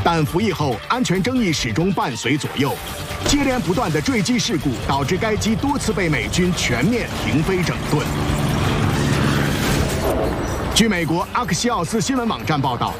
但服役后安全争议始终伴随左右。接连不断的坠机事故导致该机多次被美军全面停飞整顿。据美国阿克西奥斯新闻网站报道，